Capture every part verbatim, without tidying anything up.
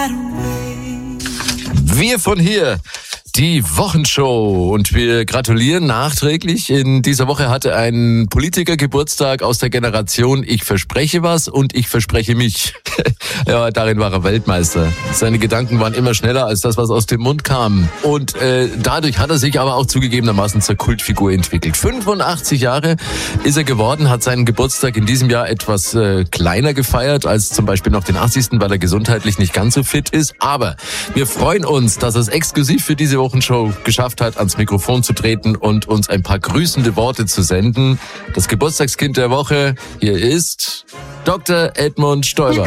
Wir von hier, die Wochenshow, und wir gratulieren nachträglich. In dieser Woche hatte ein Politiker Geburtstag aus der Generation Ich verspreche was und ich verspreche mich. Ja, darin war er Weltmeister. Seine Gedanken waren immer schneller als das, was aus dem Mund kam. Und äh, dadurch hat er sich aber auch zugegebenermaßen zur Kultfigur entwickelt. fünfundachtzig Jahre ist er geworden, hat seinen Geburtstag in diesem Jahr etwas äh, kleiner gefeiert als zum Beispiel noch den achtzigsten, weil er gesundheitlich nicht ganz so fit ist. Aber wir freuen uns, dass er es exklusiv für diese Wochenshow geschafft hat, ans Mikrofon zu treten und uns ein paar grüßende Worte zu senden. Das Geburtstagskind der Woche, hier ist Doktor Edmund Stoiber.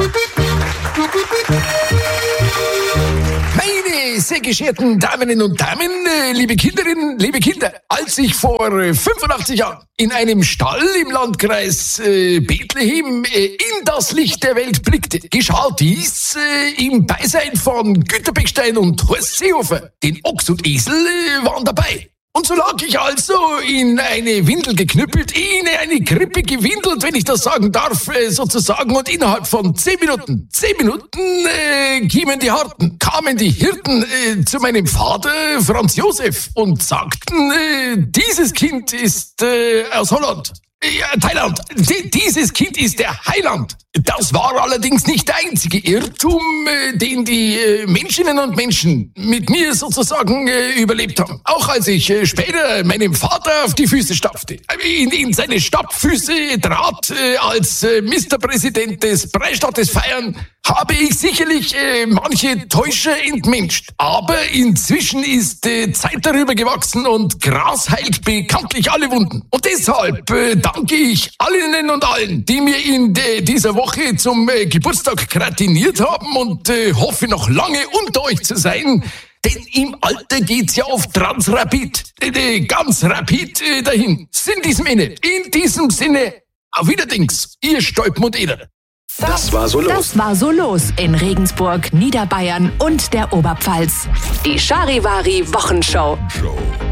Meine sehr geehrten Damen und Damen, liebe Kinderinnen, liebe Kinder, als ich vor fünfundachtzig Jahren in einem Stall im Landkreis äh, Bethlehem äh, in das Licht der Welt blickte, geschah dies äh, im Beisein von Günter Beckstein und Horst Seehofer. Den Ochs und Esel äh, waren dabei. Und so lag ich also in eine Windel geknüppelt, in eine Krippe gewindelt, wenn ich das sagen darf, sozusagen. Und innerhalb von zehn Minuten, zehn Minuten äh, kamen die Harten, kamen die Hirten äh, zu meinem Vater Franz Josef und sagten, äh, dieses Kind ist äh, aus Holland. Ja, Thailand. D- dieses Kind ist der Heiland. Das war allerdings nicht der einzige Irrtum, äh, den die äh, Menschinnen und Menschen mit mir sozusagen äh, überlebt haben. Auch als ich äh, später meinem Vater auf die Füße stapfte, in, in seine Stapffüße trat äh, als äh, Ministerpräsident des Freistaates Feiern, habe ich sicherlich äh, manche Täuscher entmenscht. Aber inzwischen ist äh, Zeit darüber gewachsen und Gras heilt bekanntlich alle Wunden. Und deshalb äh, danke ich allen und allen, die mir in äh, dieser Woche zum äh, Geburtstag gratiniert haben und äh, hoffe noch lange unter euch zu sein. Denn im Alter geht's ja auf Transrapid, äh, ganz rapid äh, dahin. In diesem Sinne, in diesem Sinne, auf Wiederdings, ihr Stolpen und Eder. Das war so los. Das war so los in Regensburg, Niederbayern und der Oberpfalz. Die Charivari Wochenshow. Show.